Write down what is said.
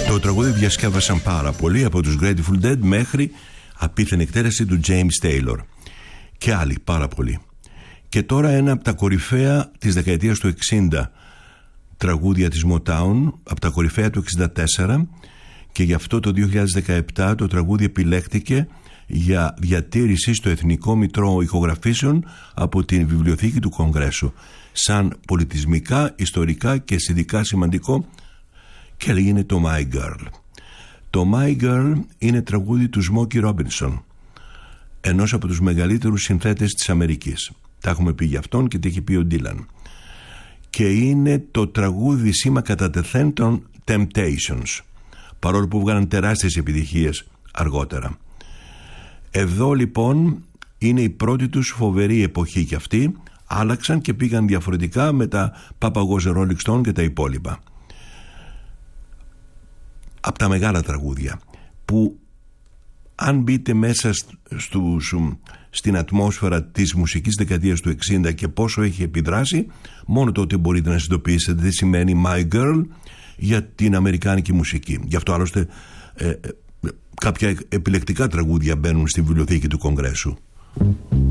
Το τραγούδι διασκεύασαν πάρα πολύ, από τους Grateful Dead μέχρι απίθανη εκτέλεση του James Taylor και άλλοι πάρα πολλοί. Και τώρα ένα από τα κορυφαία της δεκαετίας του 60 τραγούδια της Motown, από τα κορυφαία του 64, και γι' αυτό το 2017 το τραγούδι επιλέχτηκε για διατήρηση στο Εθνικό Μητρό Ηχογραφήσεων από την Βιβλιοθήκη του Κογκρέσου σαν πολιτισμικά, ιστορικά και αισθητικά σημαντικό, και λέγεται το My Girl. Το My Girl είναι τραγούδι του Smokey Robinson, ενός από τους μεγαλύτερους συνθέτες της Αμερικής. Τα έχουμε πει για αυτόν και τι έχει πει ο Dylan. Και είναι το τραγούδι σήμα κατά τεθέν των Temptations, παρόλο που βγάλαν τεράστιες επιτυχίες αργότερα. Εδώ λοιπόν είναι η πρώτη τους φοβερή εποχή, και αυτοί άλλαξαν και πήγαν διαφορετικά με τα Papa Rolling Stone και τα υπόλοιπα. Από τα μεγάλα τραγούδια που, αν μπείτε μέσα στην ατμόσφαιρα της μουσικής δεκαετίας του 60 και πόσο έχει επιδράσει, μόνο τότε μπορείτε να συνειδητοποιήσετε τι σημαίνει My Girl για την αμερικάνικη μουσική. Γι' αυτό άλλωστε κάποια επιλεκτικά τραγούδια μπαίνουν στη Βιβλιοθήκη του Κογκρέσου.